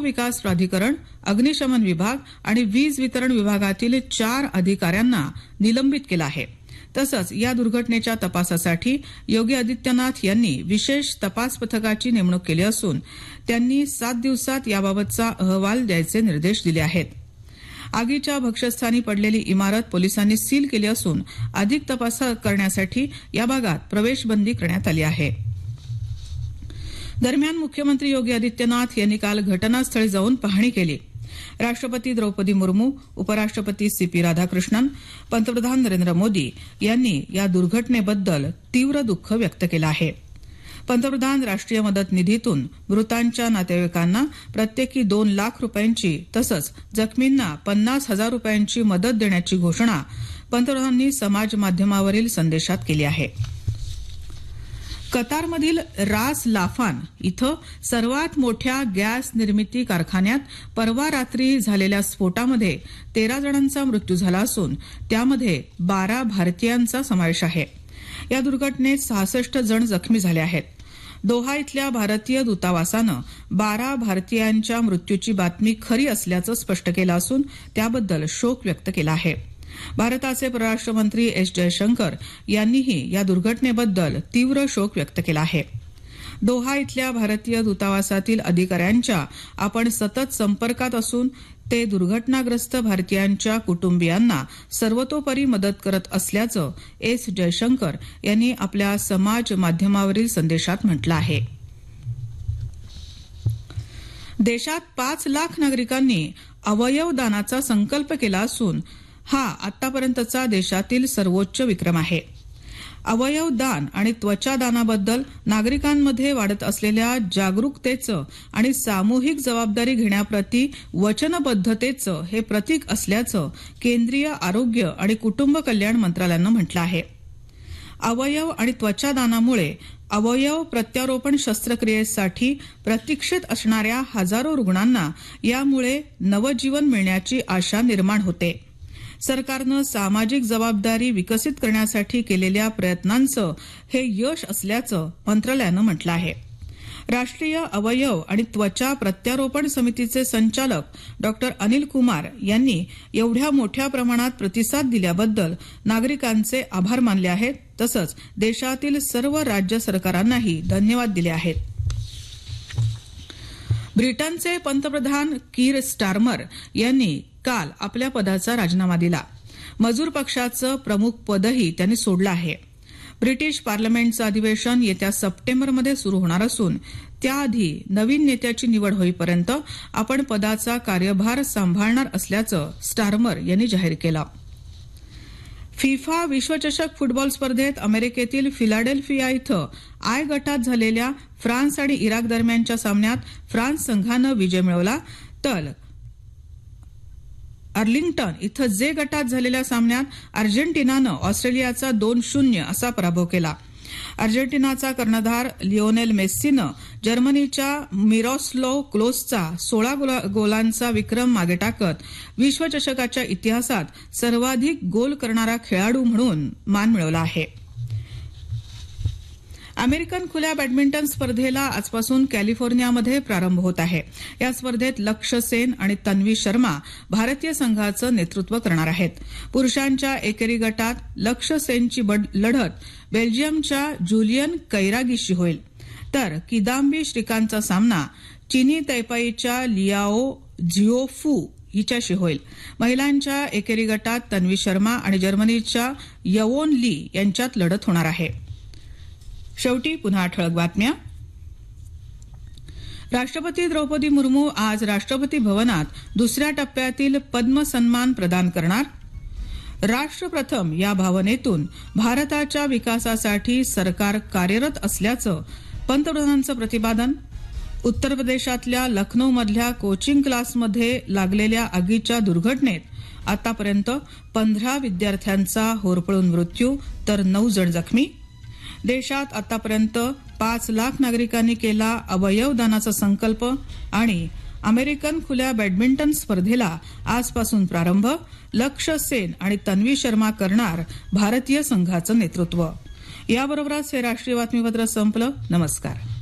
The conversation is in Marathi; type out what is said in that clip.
महाविकास प्राधिकरण, अग्निशमन विभाग आणि वीज वितरण विभागातील 4 अधिकाऱ्यांना निलंबित केलं आहे. तसंच या दुर्घटनेच्या तपासासाठी योगी आदित्यनाथ यांनी विशेष तपास पथकाची नेमणूक केली असून त्यांनी 7 दिवसात याबाबतचा अहवाल द्यायचे निर्देश दिले आहेत. आगीच्या भक्ष्यस्थानी पडलेली इमारत पोलिसांनी सील केली असून अधिक तपास करण्यासाठी या भागात प्रवेशबंदी करण्यात आली आहे. दरम्यान मुख्यमंत्री योगी आदित्यनाथ यांनी काल घटनास्थळी जाऊन पाहणी केली. राष्ट्रपती द्रौपदी मुर्मू, उपराष्ट्रपती सीपी राधाकृष्णन, पंतप्रधान नरेंद्र मोदी यांनी या दुर्घटनेबद्दल तीव्र दुःख व्यक्त केलं आहे. पंतप्रधान राष्ट्रीय मदत निधीतून मृतांच्या नातेवाईकांना प्रत्येकी 2 लाख रुपयांची तसंच जखमींना 50,000 रुपयांची मदत देण्याची घोषणा पंतप्रधानांनी समाज माध्यमावरील संदेशात केली आहे. कतारमधील रास लाफान इथं सर्वात मोठ्या गॅस निर्मिती कारखान्यात परवा रात्री झालेल्या स्फोटामध्ये 13 जणांचा मृत्यू झाला असून त्यामध्ये 12 भारतीयांचा समावेश आहे. या दुर्घटनेत 66 जण जखमी झाले आहेत. दोहा इथल्या भारतीय दूतावासानं 12 भारतीयांच्या मृत्यूची बातमी खरी असल्याचं स्पष्ट केलं असून त्याबद्दल शोक व्यक्त केला आहे. भारताचे परराष्ट्र मंत्री एस जयशंकर यांनीही या दुर्घटनेबद्दल तीव्र शोक व्यक्त केला आहे. दोहा इथल्या भारतीय दूतावासातील अधिकाऱ्यांच्या आपण सतत संपर्कात असून ते दुर्घटनाग्रस्त भारतीयांच्या कुटुंबियांना सर्वतोपरी मदत करत असल्याचं एस जयशंकर यांनी आपल्या समाज माध्यमावरील संदेशात म्हटलं आहे. देशात 5 लाख नागरिकांनी अवयव दानाचा संकल्प केला असून हा आतापर्यंतचा देशातील सर्वोच्च विक्रम आहे. अवयव दान आणि त्वचा दानाबद्दल नागरिकांमध्ये वाढत असलेल्या जागरूकतेचं आणि सामूहिक जबाबदारी घेण्याप्रती वचनबद्धतेचं हे प्रतीक असल्याचं केंद्रीय आरोग्य आणि कुटुंब कल्याण मंत्रालयानं म्हटलं आहे. अवयव आणि त्वचा दानामुळे अवयव प्रत्यारोपण शस्त्रक्रियेसाठी प्रतीक्षेत असणाऱ्या हजारो रुग्णांना यामुळे नवजीवन मिळण्याची आशा निर्माण होते. सरकारनं सामाजिक जबाबदारी विकसित करण्यासाठी केलेल्या प्रयत्नांचं हे यश असल्याचं मंत्रालयानं म्हटलं आहे. राष्ट्रीय अवयव आणि त्वचा प्रत्यारोपण समितीचे संचालक डॉ. अनिल कुमार यांनी एवढ्या मोठ्या प्रमाणात प्रतिसाद दिल्याबद्दल नागरिकांचे आभार मानले आहेत. तसंच देशातील सर्व राज्य सरकारांनाही धन्यवाद दिले आहेत. ब्रिटनचे पंतप्रधान कीर स्टारमर यांनी काल आपल्या पदाचा राजीनामा दिला. मजूर पक्षाचं प्रमुख पदही त्यांनी सोडलं आहे. ब्रिटिश पार्लमेंटचं अधिवेशन येत्या सप्टेंबरमध्ये सुरू होणार असून त्याआधी नवीन नेत्याची निवड होईपर्यंत आपण पदाचा कार्यभार सांभाळणार असल्याचं स्टारमर यांनी जाहीर केलं. फिफा विश्वचषक फुटबॉल स्पर्धेत अमेरिकेतील फिलाडेल्फिया इथं आय गटात झालेल्या फ्रान्स आणि इराक दरम्यानच्या सामन्यात फ्रान्स संघानं विजय मिळवला तर अर्लिंग्टन इथं जे गटात झालेल्या सामन्यात अर्जेंटिनानं ऑस्ट्रेलियाचा 2-0 असा पराभव केला. अर्जेंटिनाचा कर्णधार लिओनेल मेस्सीनं जर्मनीच्या मिरोस्लाव क्लोसचा 16 गोलांचा विक्रम मागे टाकत विश्वचषकाच्या इतिहासात सर्वाधिक गोल करणारा खेळाडू म्हणून मान मिळवला आहे. अमेरिकन खुल्या बॅडमिंटन स्पर्धेला आजपासून कॅलिफोर्नियामध्ये प्रारंभ होत आहे. या स्पर्धेत लक्ष्य सेन आणि तन्वी शर्मा भारतीय संघाचं नेतृत्व करणार आहेत. पुरुषांच्या एकेरी गटात लक्ष्य सेनची लढत बेल्जियमच्या जुलियन कैरागीशी होईल तर किदांबी श्रीकांतचा सामना चीनी तैपाईच्या लियाओ झिओफू हिच्याशी होईल. महिलांच्या एकेरी गटात तन्वी शर्मा आणि जर्मनीच्या यवोन ली यांच्यात लढत होणार आहे. शेवटी पुन्हा ठळक बातम्या. राष्ट्रपती द्रौपदी मुर्मू आज राष्ट्रपती भवनात दुसऱ्या टप्प्यातील पद्म सन्मान प्रदान करणार. राष्ट्र प्रथम या भावनेतून भारताच्या विकासासाठी सरकार कार्यरत असल्याचं पंतप्रधानांचं प्रतिपादन. उत्तर प्रदेशातल्या लखनौमधल्या कोचिंग क्लासमध्ये लागलेल्या आगीच्या दुर्घटनेत आतापर्यंत 15 विद्यार्थ्यांचा होरपळून मृत्यू तर 9 जण जखमी. देशात आतापर्यंत 5 लाख नागरिकांनी केला अवयव दानाचा संकल्प आणि अमेरिकन खुल्या बॅडमिंटन स्पर्धेला आजपासून प्रारंभ. लक्ष्य सेन आणि तन्वी शर्मा करणार भारतीय संघाचं नेतृत्व. याबरोबरच हे राष्ट्रीय बातमीपत्र संपलं. नमस्कार.